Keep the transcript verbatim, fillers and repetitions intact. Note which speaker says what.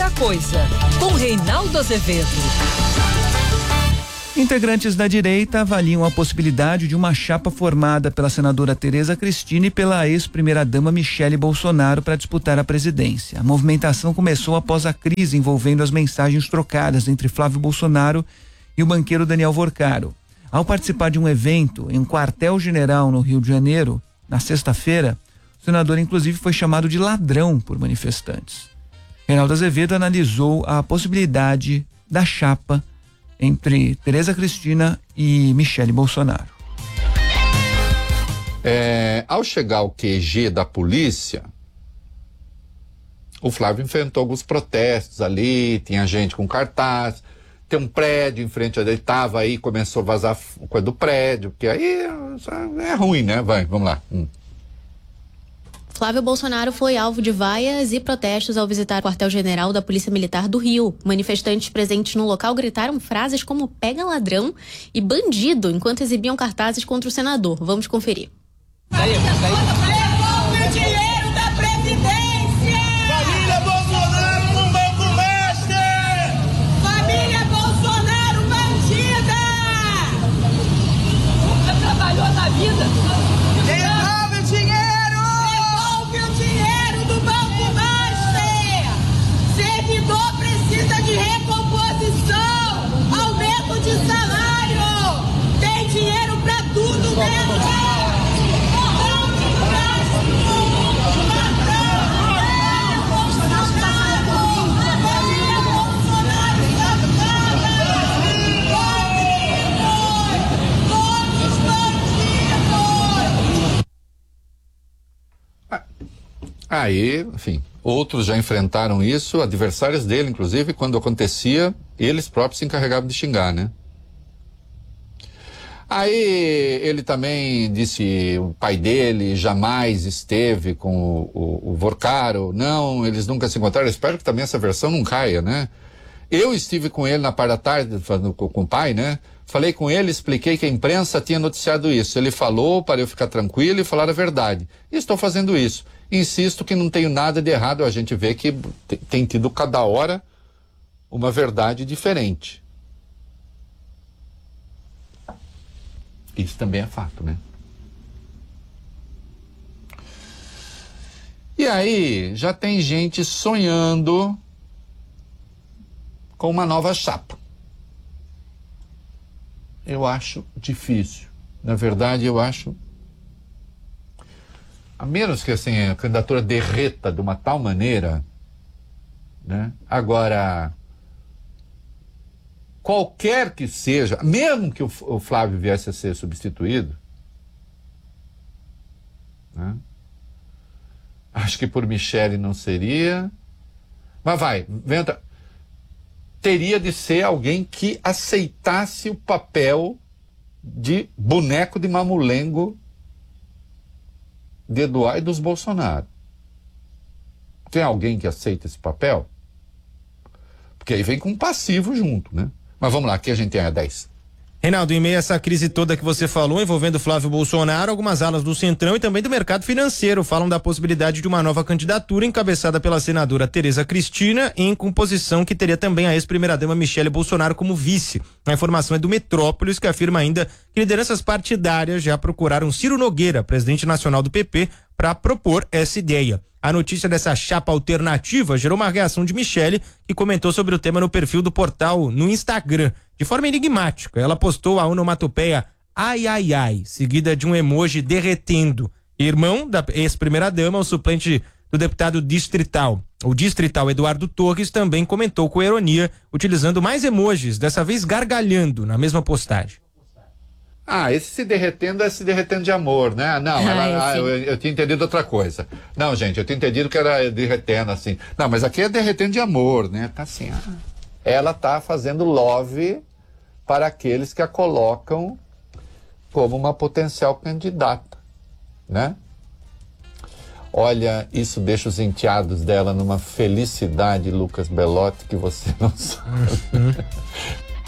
Speaker 1: outra coisa, com Reinaldo Azevedo.
Speaker 2: Integrantes da direita avaliam a possibilidade de uma chapa formada pela senadora Tereza Cristina e pela ex-primeira-dama Michele Bolsonaro para disputar a presidência. A movimentação começou após a crise envolvendo as mensagens trocadas entre Flávio Bolsonaro e o banqueiro Daniel Vorcaro. Ao participar de um evento em um quartel-general no Rio de Janeiro, na sexta-feira, o senador inclusive foi chamado de ladrão por manifestantes. Reinaldo Azevedo analisou a possibilidade da chapa entre Tereza Cristina e Michele Bolsonaro.
Speaker 3: É, ao chegar ao Q G da polícia, o Flávio enfrentou alguns protestos ali, tinha gente com cartaz, tem um prédio em frente a ele, estava aí, começou a vazar coisa do prédio, porque aí é ruim, né? Vai, vamos lá. Hum.
Speaker 4: Flávio Bolsonaro foi alvo de vaias e protestos ao visitar o quartel-general da Polícia Militar do Rio. Manifestantes presentes no local gritaram frases como "pega ladrão" e "bandido" enquanto exibiam cartazes contra o senador. Vamos conferir.
Speaker 5: Devolve o dinheiro da Previdência! Família Bolsonaro no Banco Master! Família Bolsonaro bandida! Nunca trabalhou na vida! Devolve o dinheiro! Precisa de recomposição, aumento de salário, tem dinheiro pra tudo mesmo.
Speaker 3: Aí, enfim, outros já enfrentaram isso, adversários dele, inclusive, quando acontecia, eles próprios se encarregavam de xingar, né? Aí ele também disse, o pai dele jamais esteve com o, o, o Vorcaro, não, eles nunca se encontraram. Eu espero que também essa versão não caia, né? Eu estive com ele na parte da tarde, falando com, com o pai, né? Falei com ele, expliquei que a imprensa tinha noticiado isso. Ele falou para eu ficar tranquilo e falar a verdade. E estou fazendo isso. Insisto que não tenho nada de errado, a gente vê que tem tido cada hora uma verdade diferente. Isso também é fato, né? E aí, já tem gente sonhando com uma nova chapa. Eu acho difícil. Na verdade, eu acho... A menos que assim, a candidatura derreta de uma tal maneira, né? Agora, qualquer que seja, mesmo que o, o Flávio viesse a ser substituído, né? Acho que por Michele não seria, mas vai, venta, teria de ser alguém que aceitasse o papel de boneco de mamulengo de Eduardo e dos Bolsonaro. Tem alguém que aceita esse papel? Porque aí vem com um passivo junto, né? Mas vamos lá, aqui a gente tem a dez.
Speaker 6: Reinaldo, em meio a essa crise toda que você falou, envolvendo Flávio Bolsonaro, algumas alas do Centrão e também do mercado financeiro falam da possibilidade de uma nova candidatura encabeçada pela senadora Tereza Cristina, em composição que teria também a ex-primeira-dama Michele Bolsonaro como vice. A informação é do Metrópolis, que afirma ainda que lideranças partidárias já procuraram Ciro Nogueira, presidente nacional do P P, para propor essa ideia. A notícia dessa chapa alternativa gerou uma reação de Michele, que comentou sobre o tema no perfil do portal no Instagram. De forma enigmática, ela postou a onomatopeia ai, ai, ai, seguida de um emoji derretendo. Irmão da ex-primeira-dama, o suplente do deputado distrital, o distrital Eduardo Torres, também comentou com ironia, utilizando mais emojis, dessa vez gargalhando na mesma postagem.
Speaker 3: Ah, esse se derretendo é se derretendo de amor, né? Não, ela, ah, eu, eu tinha entendido outra coisa. Não, gente, eu tinha entendido que era derretendo assim. Não, mas aqui é derretendo de amor, né? Tá assim, ah. Ela tá fazendo love para aqueles que a colocam como uma potencial candidata, né? Olha, isso deixa os enteados dela numa felicidade, Lucas Belotti, que você não sabe. Uhum.